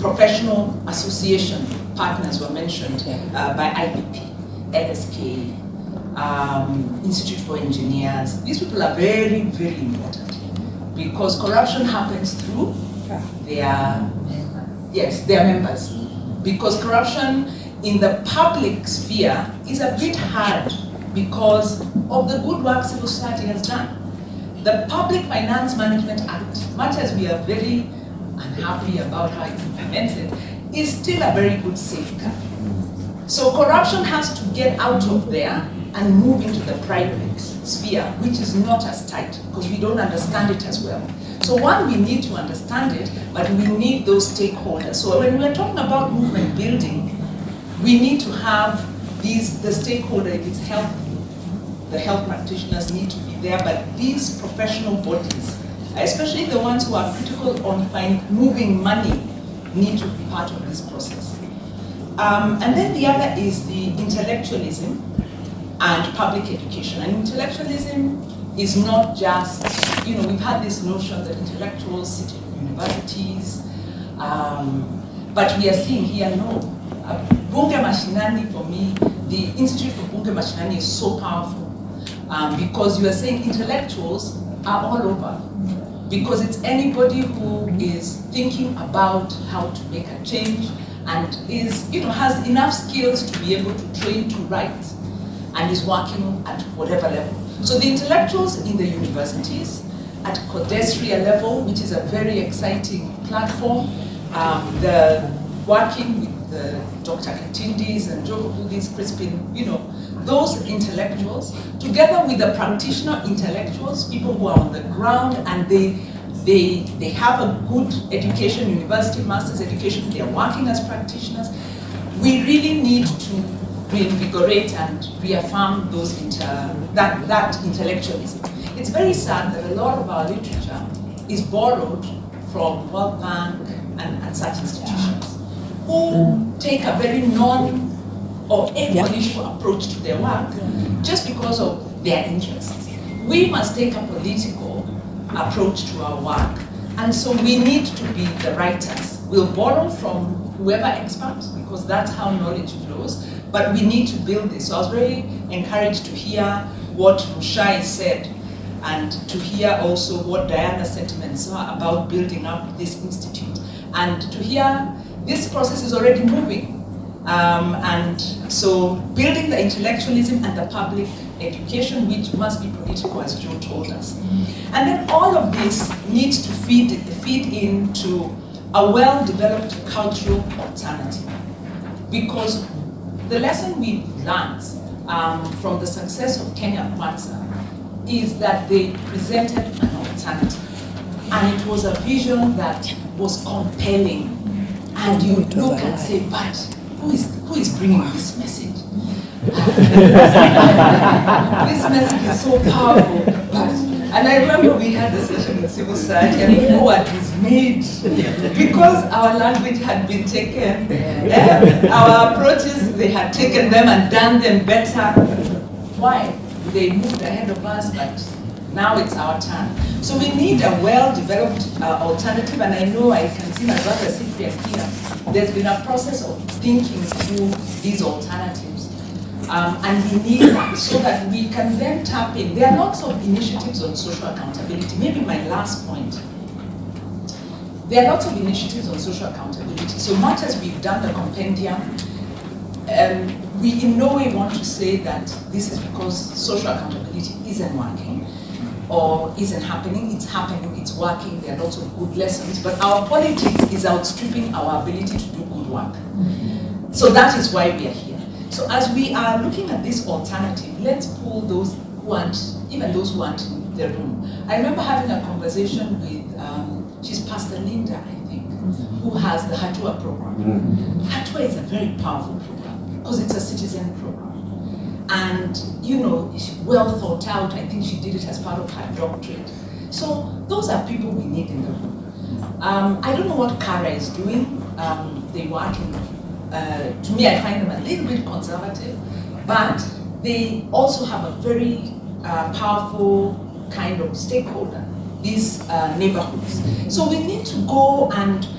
professional association partners were mentioned by IPP, LSK, Institute for Engineers. These people are very, very important because corruption happens through their members. Because corruption in the public sphere is a bit hard because of the good work civil society has done. The Public Finance Management Act, much as we are very unhappy about how it's implemented, is still a very good safeguard. So corruption has to get out of there and move into the private sphere, which is not as tight because we don't understand it as well. So one, we need to understand it, but we need those stakeholders. So when we're talking about movement building, we need to have the stakeholder, if it's health, the health practitioners need to be there, but these professional bodies, especially the ones who are critical on moving money, need to be part of this process. And then the other is the intellectualism and public education. And intellectualism is not just, we've had this notion that intellectuals sit in universities, but we are seeing here, no. Bunge Mashinani, for me, the Institute for Bunge Mashinani is so powerful because you are saying intellectuals are all over. Because it's anybody who is thinking about how to make a change and has enough skills to be able to train to write and is working at whatever level. So the intellectuals in the universities, at Codesria level, which is a very exciting platform, the working with the Dr. Katindis and Joe Budis, Crispin, those intellectuals, together with the practitioner intellectuals, people who are on the ground and they have a good education, university, master's education, they are working as practitioners. We really need to reinvigorate and reaffirm that intellectualism. It's very sad that a lot of our literature is borrowed from World Bank and such institutions who take a very or apolitical approach to their work just because of their interests. We must take a political approach to our work, and so we need to be the writers. We'll borrow from whoever experts because that's how knowledge flows, but we need to build this. So I was very encouraged to hear what Mushai said and to hear also what Diana's sentiments are about building up this institute and to hear this process is already moving. And so building the intellectualism and the public education, which must be political, as Joe told us. And then all of this needs to feed into a well-developed cultural alternative. Because the lesson we've learned from the success of Kenya Kwanza is that they presented an alternative. And it was a vision that was compelling. And you look and say, but who is bringing this message? This message is so powerful. And I remember we had a session in civil society and people were dismayed because our language had been taken, our approaches, they had taken them and done them better. Why? They moved ahead of us, but now it's our turn. So we need a well-developed alternative, and I know I can see my brother Cyprian here. There's been a process of thinking through these alternatives. And we need that so that we can then tap in. There are lots of initiatives on social accountability. Maybe my last point. There are lots of initiatives on social accountability. So much as we've done the compendium, we in no way want to say that this is because social accountability isn't working or isn't happening. It's happening, it's working, there are lots of good lessons, but our politics is outstripping our ability to do good work. So that is why we are here. So as we are looking at this alternative, let's pull those who aren't, even those who aren't in the room. I remember having a conversation with, she's Pastor Linda, I think, who has the Hatua program. Hatua is a very powerful program because it's a citizen program. And, it's well thought out. I think she did it as part of her doctorate. So those are people we need in the room. I don't know what Kara is doing. They work in, to me, I find them a little bit conservative, but they also have a very powerful kind of stakeholder, these neighborhoods. So we need to go and